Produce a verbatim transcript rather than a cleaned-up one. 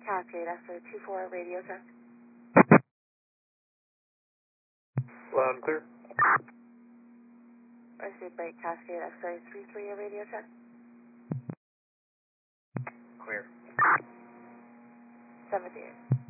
Cascade X-ray two four, radio check. Loud and clear. Received by Cascade X-ray three three, radio check. Clear. seventy-eight.